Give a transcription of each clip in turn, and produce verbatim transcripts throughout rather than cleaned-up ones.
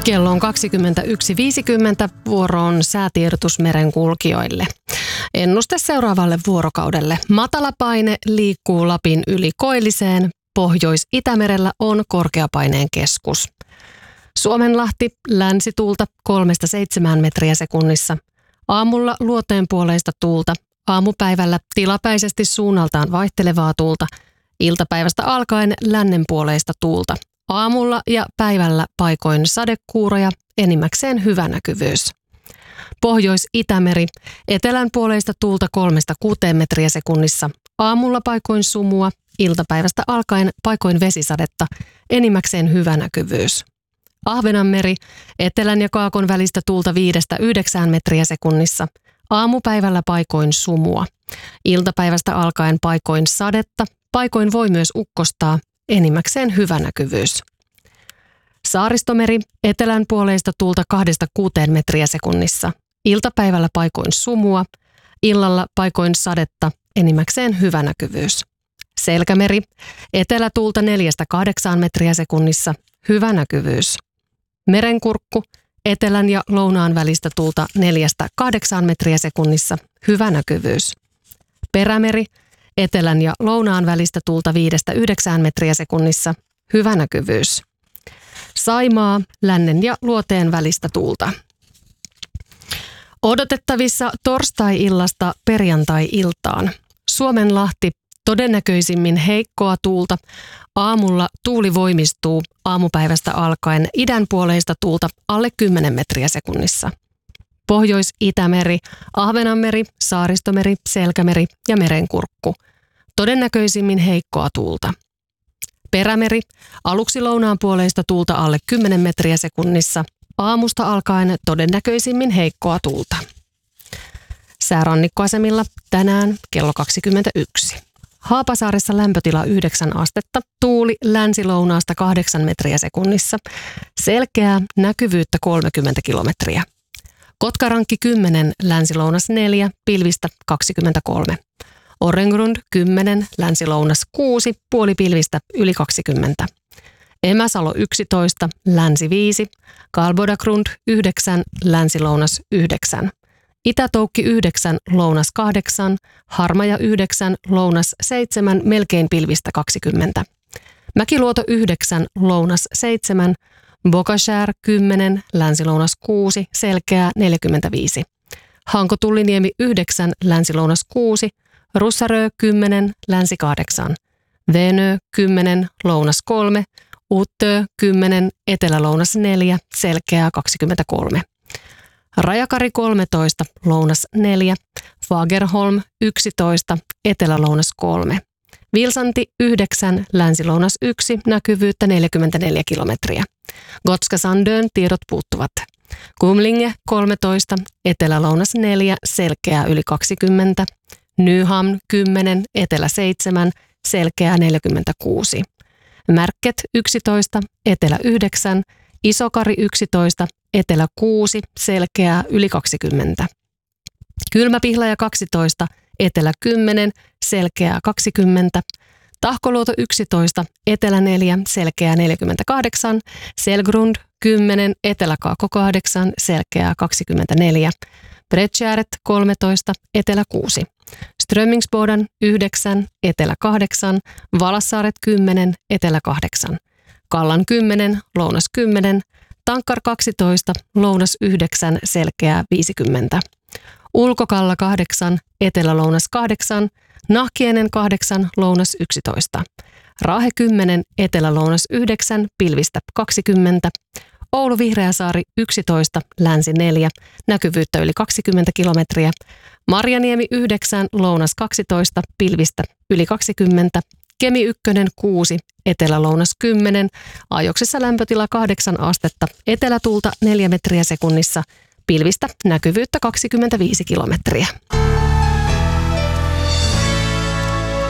Kello on kaksikymmentäyksi viisikymmentä, vuoro on säätiedotus merenkulkijoille. Ennuste seuraavalle vuorokaudelle. Matalapaine liikkuu Lapin yli Koilliseen. Pohjois-Itämerellä on korkeapaineen keskus. Suomenlahti länsituulta kolmesta seitsemään metriä sekunnissa. Aamulla luoteenpuoleista tuulta. Aamupäivällä tilapäisesti suunnaltaan vaihtelevaa tuulta. Iltapäivästä alkaen lännenpuoleista tuulta. Aamulla ja päivällä paikoin sadekuuroja, enimmäkseen hyvä näkyvyys. Pohjois-Itämeri, etelänpuoleista tuulta kolmesta kuuteen metriä sekunnissa. Aamulla paikoin sumua, iltapäivästä alkaen paikoin vesisadetta, enimmäkseen hyvä näkyvyys. Ahvenanmeri, etelän ja kaakon välistä tuulta viidestä yhdeksään metriä sekunnissa. Aamupäivällä paikoin sumua. Iltapäivästä alkaen paikoin sadetta, paikoin voi myös ukkostaa, enimmäkseen hyvä näkyvyys. Saaristomeri, etelän puoleista tuulta kahdesta kuuteen metriä sekunnissa. Iltapäivällä paikoin sumua, illalla paikoin sadetta, enimmäkseen hyvä näkyvyys. Selkämeri, etelätuulta neljästä kahdeksaan metriä sekunnissa, hyvä näkyvyys. Merenkurkku, etelän ja lounaan välistä tuulta neljästä kahdeksaan metriä sekunnissa, hyvä näkyvyys. Perämeri, etelän ja lounaan välistä tuulta viidestä yhdeksään metriä sekunnissa, hyvä näkyvyys. Saimaa, lännen ja luoteen välistä tuulta. Odotettavissa torstai-illasta perjantai-iltaan. Suomenlahti todennäköisimmin heikkoa tuulta. Aamulla tuuli voimistuu aamupäivästä alkaen idänpuoleista tuulta alle kymmenen metriä sekunnissa. Pohjois-Itämeri, Ahvenanmeri, Saaristomeri, Selkämeri ja Merenkurkku. Todennäköisimmin heikkoa tuulta. Perämeri, aluksi lounaan puoleista tuulta alle kymmenen metriä sekunnissa. Aamusta alkaen todennäköisimmin heikkoa tuulta. Säärannikkoasemilla tänään kello kaksikymmentäyksi. Haapasaaressa lämpötila yhdeksän astetta, tuuli länsi-lounaasta kahdeksan metriä sekunnissa. Selkeää näkyvyyttä kolmekymmentä kilometriä. Kotkarankki kymmenen, länsi-lounas neljä, pilvistä kaksikymmentäkolme. Orrengrund kymmenen, länsi-lounas kuusi, puolipilvistä yli kaksikymmentä. Emäsalo yksitoista, länsi viisi, Kalbodagrund yhdeksän, länsi-lounas yhdeksän. Itätoukki yhdeksän, lounas kahdeksan, Harmaja yhdeksän, lounas seitsemän, melkein pilvistä kaksikymmentä. Mäkiluoto yhdeksän, lounas seitsemän, Bokashär kymmenen, länsi-lounas kuusi, selkeää neljäkymmentäviisi. Hanko-Tulliniemi yhdeksän, länsi-lounas kuusi, Russarö kymmenen, länsi kahdeksan. Venö kymmenen, lounas kolme, Uttö kymmenen, etelä-lounas neljä, selkeää kaksikymmentäkolme. Rajakari kolmetoista, lounas neljä, Fagerholm yksitoista, etelä-lounas kolme. Vilsanti yhdeksän, länsi-lounas yksi, näkyvyyttä neljäkymmentäneljä kilometriä. Gotska Sandön tiedot puuttuvat. Kumlinge kolmetoista, etelä-lounas neljä, selkeää yli kaksikymmentä. Nyhamn kymmenen, etelä seitsemän, selkeää neljäkymmentäkuusi. Märket yksitoista, etelä yhdeksän, Isokari yksitoista, etelä kuusi, selkeää yli kaksikymmentä. Kylmäpihlaja kaksitoista, etelä kymmenen, selkeää kaksikymmentä. Tahkoluoto yksitoista, etelä neljä, selkeää neljäkymmentäkahdeksan. Selgrund kymmenen, etelä-kaakko kahdeksan, selkeää kaksikymmentäneljä. Bredtjäret kolmetoista, etelä kuusi. Strömmingsboden yhdeksän, etelä kahdeksan. Valassaaret kymmenen, etelä kahdeksan. Kallan kymmenen, lounas kymmenen. Tankkar kaksitoista, lounas yhdeksän, selkeää viisikymmentä. Ulkokalla kahdeksan, etelä-lounas kahdeksan. Nahkienen kahdeksan, lounas yksitoista. Raahe kymmenen, etelä-lounas yhdeksän, pilvistä kaksikymmentä. Oulu Vihreäsaari yksitoista, länsi neljä, näkyvyyttä yli kaksikymmentä kilometriä. Marjaniemi yhdeksän, lounas kaksitoista, pilvistä yli kaksikymmentä. Kemi ykkönen kuusi, etelä-lounas kymmenen, ajoksessa lämpötila kahdeksan astetta, etelätuulta neljä metriä sekunnissa, pilvistä näkyvyyttä kaksikymmentäviisi kilometriä.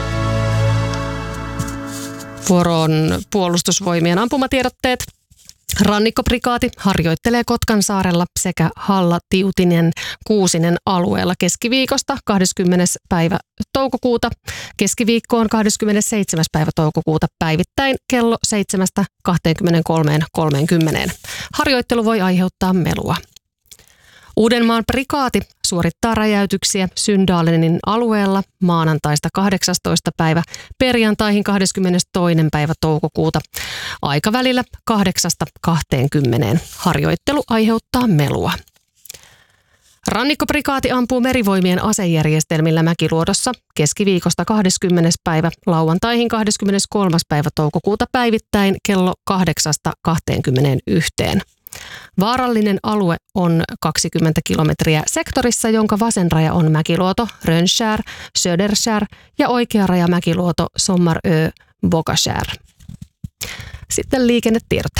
Vuoroon puolustusvoimien ampumatiedotteet. Rannikkoprikaati harjoittelee Kotkansaarella sekä Halla-Tiutinen Kuusinen alueella keskiviikosta kahdeskymmenes päivä toukokuuta. Keskiviikkoon kahdeskymmenesseitsemäs päivä toukokuuta päivittäin kello seitsemästä kaksikymmentäkolme kolmekymmentä. Harjoittelu voi aiheuttaa melua. Uudenmaan prikaati suorittaa räjäytyksiä Syndalenin alueella maanantaista kahdeksastoista päivä perjantaihin kahdeskymmenestoinen päivä toukokuuta aikavälillä kahdeksasta kaksikymmentä. Harjoittelu aiheuttaa melua. Rannikkoprikaati ampuu merivoimien asejärjestelmillä Mäkiluodossa keskiviikosta kahdeskymmenes päivä lauantaihin kahdeskymmeneskolmas päivä toukokuuta päivittäin kello kahdeksasta kaksikymmentäyksi. Vaarallinen alue on kaksikymmentä kilometriä sektorissa, jonka vasen raja on Mäkiluoto, Rönnskär, Söderskär ja oikea raja Mäkiluoto, Sommarö, Bogaskär. Sitten liikennetiedote.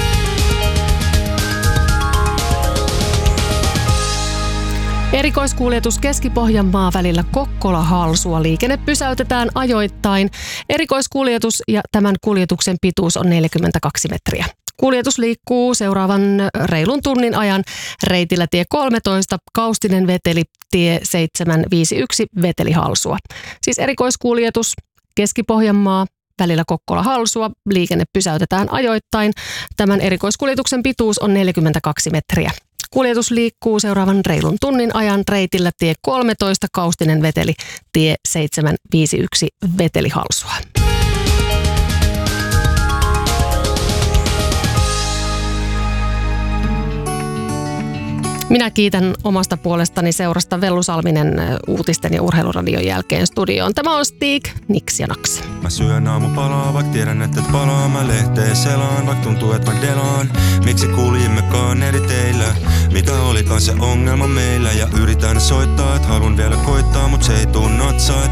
Erikoiskuljetus Keski-Pohjanmaa välillä Kokkola-Halsua. Liikenne pysäytetään ajoittain. Erikoiskuljetus ja tämän kuljetuksen pituus on neljäkymmentäkaksi metriä. Kuljetus liikkuu seuraavan reilun tunnin ajan reitillä tie kolmetoista, Kaustinen Veteli, tie seitsemän viisi yksi, Veteli Halsua. Siis erikoiskuljetus Keski-Pohjanmaa välillä Kokkola-Halsua. Liikenne pysäytetään ajoittain. Tämän erikoiskuljetuksen pituus on neljäkymmentäkaksi metriä. Kuljetus liikkuu seuraavan reilun tunnin ajan reitillä tie kolmetoista, Kaustinen Veteli, tie seitsemän viisi yksi, Veteli Halsua. Minä kiitän omasta puolestani seurasta Vellu Salminen uutisten ja urheiluradion jälkeen studioon. Tämä on Stig, Nix ja Nax. Mä syön aamupalaa, vaikka tiedän, että et palaa. Mä lehteen selaan, vaikka tuntuu, että mä delaan. Miksi kuljimmekaan eri teillä? Mikä olikaan se ongelma meillä? Ja yritän soittaa, että haluan vielä koittaa, mut se ei tuu natsaa.